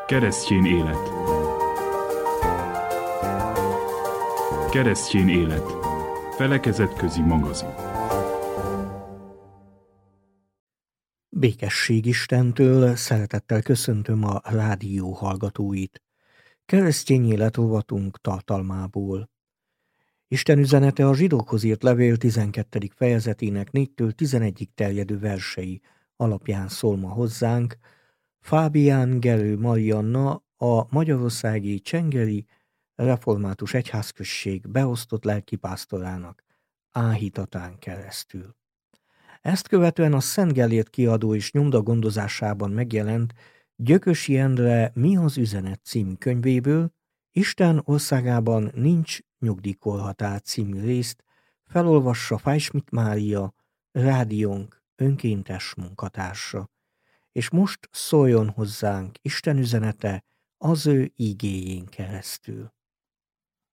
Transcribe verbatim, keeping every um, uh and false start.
Keresztjén élet. Keresztjén élet. Felekezetközi magazin. Békesség Istentől, szeretettel köszöntöm a rádió hallgatóit. Keresztény élet rovatunk tartalmából. Isten üzenete a zsidókhoz írt levél tizenkettedik fejezetének négytől tizenegyig terjedő versei alapján szól ma hozzánk Fábián Gerő Marianna, a magyarországi Csengeri Református Egyházközség beosztott lelkipásztorának áhítatán keresztül. Ezt követően a Szent Gellért kiadó és nyomda gondozásában megjelent Gyökösi Endre Mi az üzenet című könyvéből Isten országában nincs nyugdíjkorhatár című részt felolvassa Fájsmit Mária, rádiónk önkéntes munkatársa. És most szóljon hozzánk Isten üzenete az ő igéjén keresztül.